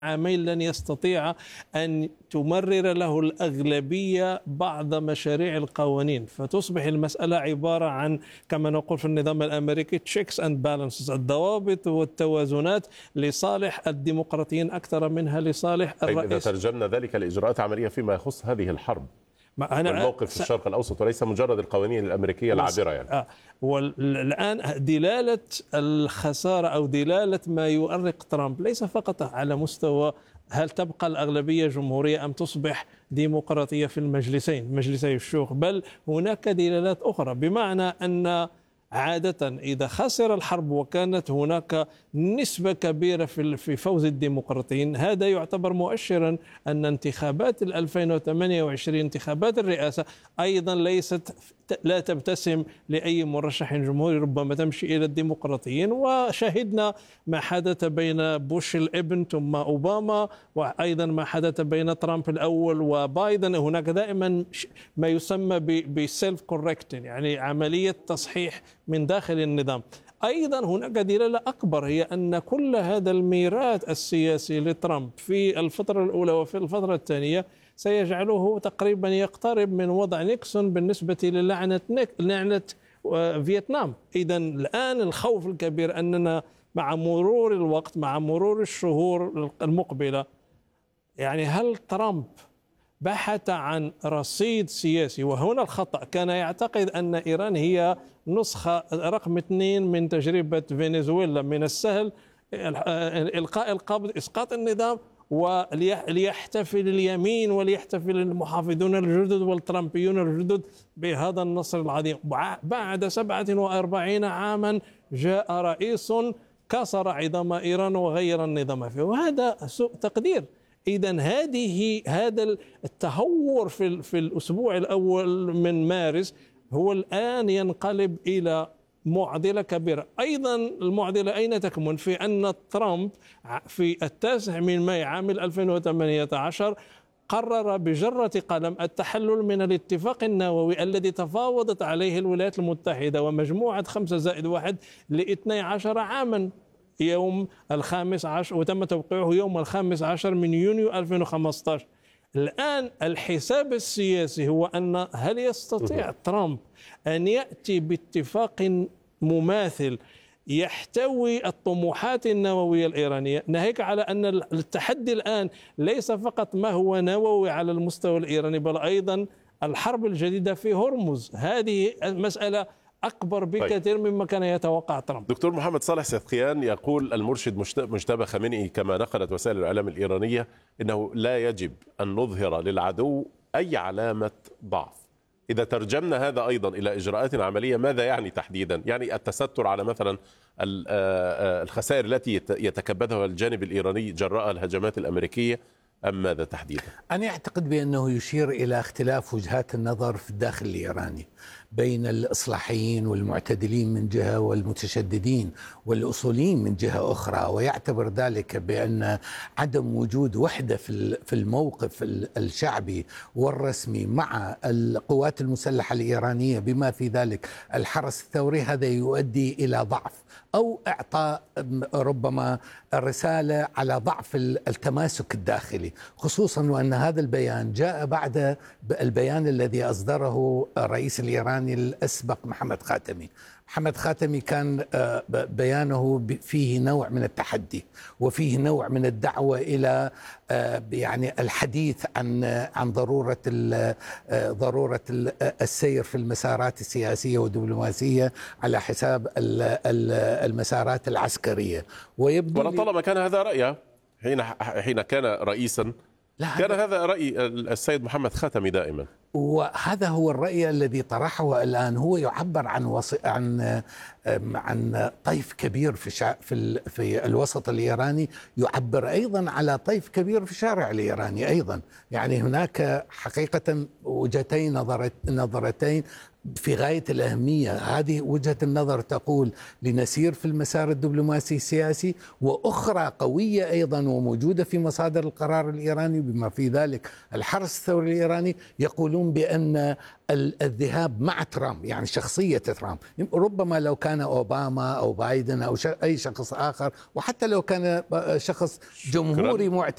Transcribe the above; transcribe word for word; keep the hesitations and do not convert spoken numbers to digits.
عامين لن يستطيع أن تمرر له الأغلبية بعض مشاريع القوانين، فتصبح المسألة عبارة عن كما نقول في النظام الأمريكي checks and balances، الضوابط والتوازنات لصالح الديمقراطيين أكثر منها لصالح الرئيس. إذا ترجمنا ذلك لإجراءات عملية فيما يخص هذه الحرب والموقف في الشرق الأوسط وليس مجرد القوانين الأمريكية العابرة يعني. آه. والآن دلالة الخسارة أو دلالة ما يؤرق ترامب ليس فقط على مستوى هل تبقى الأغلبية جمهورية أم تصبح ديمقراطية في المجلسين مجلسي الشيوخ، بل هناك دلالات أخرى، بمعنى أن عادة إذا خسر الحرب وكانت هناك نسبة كبيرة في فوز الديمقراطيين، هذا يعتبر مؤشرا أن انتخابات ألفين وثمانية وعشرين انتخابات الرئاسة أيضا ليست لا تبتسم لأي مرشح جمهوري، ربما تمشي إلى الديمقراطيين. وشاهدنا ما حدث بين بوش الابن ثم أوباما، وأيضا ما حدث بين ترامب الأول وبايدن. هناك دائما ما يسمى بسيلف كوركتين، يعني عملية تصحيح من داخل النظام. أيضا هناك دلالة أكبر، هي أن كل هذا الميراث السياسي لترامب في الفترة الأولى وفي الفترة الثانية سيجعله تقريبا يقترب من وضع نيكسون بالنسبة للعنة لعنة فيتنام. إذا الآن الخوف الكبير أننا مع مرور الوقت مع مرور الشهور المقبلة، يعني هل ترامب بحث عن رصيد سياسي؟ وهنا الخطأ، كان يعتقد أن إيران هي نسخة رقم اثنين من تجربة فنزويلا، من السهل إلقاء القبض، إسقاط النظام، وليحتفل اليمين وليحتفل المحافظون الجدد والترامبيون الجدد بهذا النصر العظيم. بعد سبعة وأربعين عاما جاء رئيس كسر عظام إيران وغير النظام فيه، وهذا سوء تقدير. إذن هذه هذا التهور في في الأسبوع الأول من مارس هو الآن ينقلب إلى معضلة كبيرة. أيضا المعضلة أين تكمن؟ في أن ترامب في التاسع من مايو عام ألفين وثمانية عشر قرر بجرة قلم التحلل من الاتفاق النووي الذي تفاوضت عليه الولايات المتحدة ومجموعة خمسة زائد واحد لاثني عشر عاما يوم الخامس عشر، وتم توقيعه يوم الخامس عشر من يونيو ألفين وخمسة عشر. الآن الحساب السياسي هو أن هل يستطيع ترامب أن يأتي باتفاق مماثل يحتوي الطموحات النووية الإيرانية، ناهيك على أن التحدي الآن ليس فقط ما هو نووي على المستوى الإيراني، بل أيضا الحرب الجديدة في هرمز. هذه المسألة أكبر بكثير مما كان يتوقع ترامب. دكتور محمد صالح سيدقيان يقول المرشد مجتبى خامنئي كما نقلت وسائل الإعلام الإيرانية إنه لا يجب أن نظهر للعدو أي علامة ضعف. إذا ترجمنا هذا أيضا إلى إجراءات عملية ماذا يعني تحديدا؟ يعني التستر على مثلا الخسائر التي يتكبدها الجانب الإيراني جراء الهجمات الأمريكية، أم ماذا تحديدا؟ أنا أعتقد بأنه يشير إلى اختلاف وجهات النظر في الداخل الإيراني بين الإصلاحيين والمعتدلين من جهة والمتشددين والأصوليين من جهة أخرى، ويعتبر ذلك بأن عدم وجود وحدة في الموقف الشعبي والرسمي مع القوات المسلحة الإيرانية بما في ذلك الحرس الثوري هذا يؤدي إلى ضعف أو إعطاء ربما الرسالة على ضعف التماسك الداخلي، خصوصا وأن هذا البيان جاء بعد البيان الذي أصدره الرئيس الإيراني الأسبق محمد خاتمي. محمد خاتمي كان بيانه فيه نوع من التحدي وفيه نوع من الدعوة إلى يعني الحديث عن عن ضرورة ضرورة السير في المسارات السياسية والدبلوماسية على حساب المسارات العسكرية. ويبدو ولطالما كان هذا رأيه حين حين كان رئيسا، كان هذا رأي السيد محمد خاتمي دائما، وهذا هو الرأي الذي طرحه الآن. هو يعبر عن وص... عن عن طيف كبير في شع... في ال... في الوسط الإيراني، يعبر أيضا على طيف كبير في الشارع الإيراني أيضا. يعني هناك حقيقة وجهتين نظرت... نظرتين في غاية الأهمية. هذه وجهة النظر تقول لنسير في المسار الدبلوماسي السياسي، وأخرى قوية أيضا وموجودة في مصادر القرار الإيراني بما في ذلك الحرس الثوري الإيراني، يقولون بأن الذهاب مع ترامب يعني شخصية ترامب، ربما لو كان أوباما أو بايدن أو أي شخص آخر، وحتى لو كان شخص جمهوري معتدل